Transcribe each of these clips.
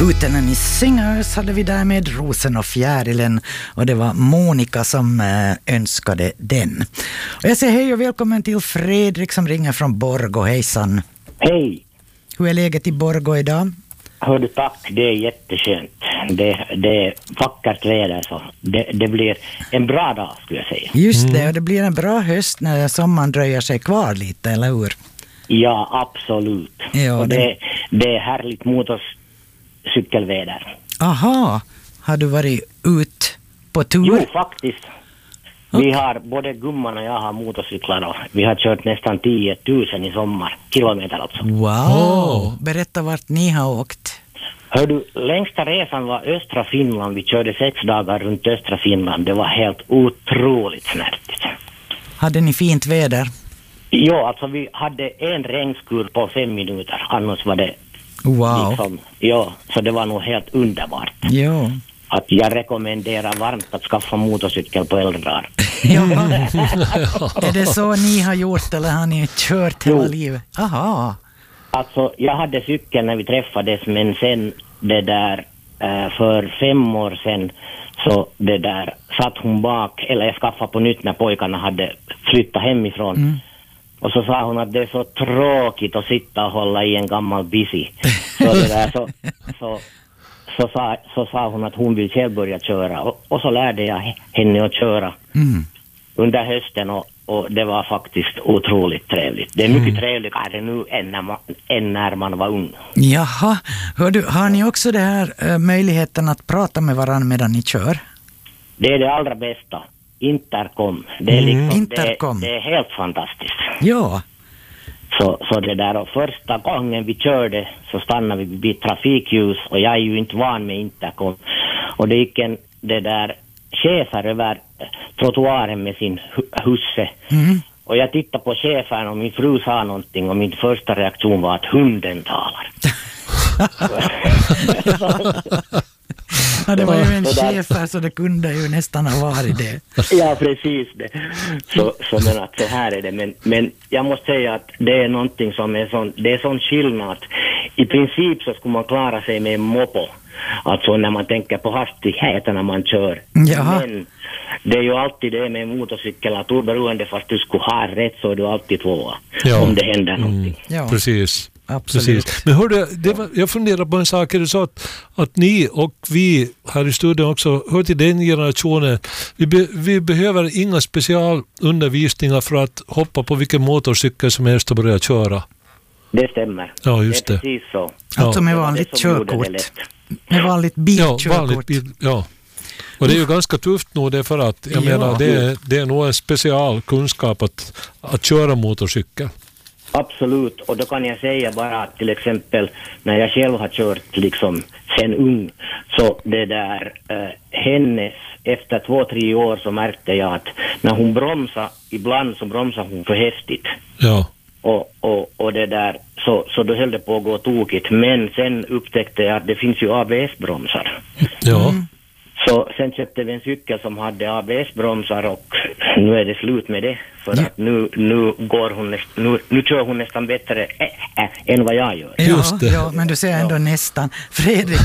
Hooten i Singers hade vi där med Rosen och fjärilen, och det var Monica som önskade den. Och jag säger hej och välkommen till Fredrik som ringer från Borgå. Hejsan. Hej. Hur är läget i Borgå idag? Hördu, tack, det är jätteskönt. Det är vackert väder, så det blir en bra dag skulle jag säga. Just det, och det blir en bra höst när sommaren dröjer sig kvar lite, eller hur? Ja, absolut. Ja, och det är härligt motorcykelväder. Aha, har du varit ut på tur? Jo, faktiskt. Vi har, både gumman och jag har motorcyklar och vi har kört nästan 10 000 i sommar. Kilometer alltså. Wow, berätta vart ni har åkt. Hördu, längsta resan var östra Finland. Vi körde 6 dagar runt östra Finland. Det var helt otroligt snärtigt. Hade ni fint väder? Ja, alltså vi hade en regnskur på 5 minuter. Annars var det Wow. Ja, så det var nog helt underbart. Jo. Att jag rekommenderar varmt att skaffa motorcykel på äldre dagar. Ja. Är det så ni har gjort, eller har ni kört hela livet? Aha. Alltså, jag hade cykel när vi träffades, men sen det där för 5 år sedan så det där satt hon bak, eller jag skaffade på nytt när pojkarna hade flyttat hemifrån. Mm. Och så sa hon att det är så tråkigt att sitta och hålla i en gammal bici. Så det där så sa hon att hon vill själv börja köra. Och så lärde jag henne att köra under hösten, och det var faktiskt otroligt trevligt. Det är mycket trevligare nu än när man var ung. Jaha, har ni också det här möjligheten att prata med varandra medan ni kör? Det är det allra bästa. Intercom. Det är liksom, Intercom. Det är helt fantastiskt. Ja. Så det där, och första gången vi körde så stannade vi vid trafikljus, och jag är ju inte van med intercom. Och det gick en chefer över trottoaren med sin husse. Och jag tittade på chefen och min fru sa någonting, och min första reaktion var att hunden talar. Ja, det var ju en chefer, så det kunde ju nästan ha varit det. Ja, precis det. Så men att så här är det. Men jag måste säga att det är någonting som är det är sån skillnad. I princip så skulle man klara sig med en mopo. Alltså när man tänker på hastigheten när man kör. Jaha. Men det är ju alltid det med motorcykel, att oberoende fast du skulle ha rätt så är du alltid tvåa. Ja. Om det händer någonting. Ja. Precis. Absolut. Precis. Men hörde, jag funderar på en sak. Du sa att ni och vi här i studion också hör till den generationen. Vi behöver inga specialundervisningar för att hoppa på vilken motorcykel som helst och börja köra. Det stämmer. Ja, just det. Det är precis så. Alltså med vanligt körkort. Med vanligt bilkörkort. Ja. Och det är ju ganska tufft nog, det för att jag menar det är nog en special kunskap att köra motorcykel. Absolut, och då kan jag säga bara att till exempel när jag själv har kört liksom sen ung, så det där hennes, efter 2-3 år så märkte jag att när hon bromsar, ibland så bromsar hon för häftigt. Ja. Och det där, så då höll det på att gå tokigt, men sen upptäckte jag att det finns ju ABS-bromsar. Ja. Så sen köpte vi en cykel som hade ABS-bromsar, och nu är det slut med det. För att nu kör hon nästan bättre än vad jag gör. Ja, men du säger ändå nästan. Fredrik,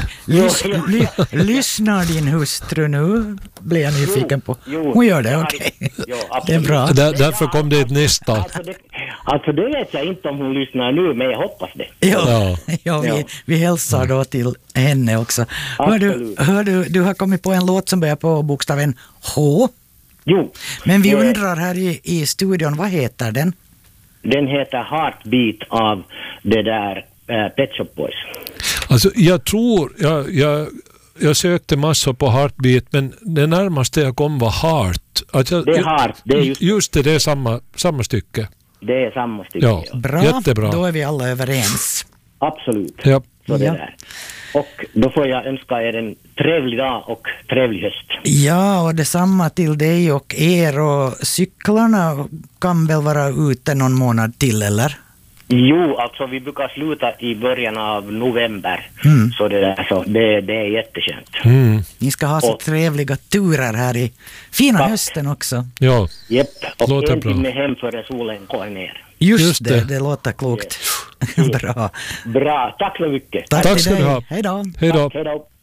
lyssnar din hustru nu? Blir jag nyfiken på. Hon gör det, okej. Det är bra. Därför kom det ett nästa. Alltså det vet jag inte om hon lyssnar nu, men jag hoppas det. Ja, vi hälsar då till henne också. Hör du har kommit på en låt som börjar på bokstaven H. Jo. Men vi undrar här i studion, vad heter den? Den heter Heartbeat av det där Pet Shop Boys. Alltså jag tror, jag sökte massor på Heartbeat, men det närmaste jag kom var Heart. Det är Heart, det är just det är samma stycke. Det är samma stycke. Ja. Bra, jättebra. Då är vi alla överens. Absolut. Ja. Så det där. Och då får jag önska er en trevlig dag och trevlig höst. Ja, och detsamma till dig och er, och cyklarna kan väl vara ute någon månad till, eller? Jo, alltså vi brukar sluta i början av november. Så det är jätteskönt. Ni ska ha så trevliga turer här i fina hösten också. Ja. Jepp, och låter en bra. timme hem före solen går ner. Just det låter klokt. Bra. Bra, tack så mycket. Tack Tack till ska dig. du ha. Hej då. Hej då. Hej då.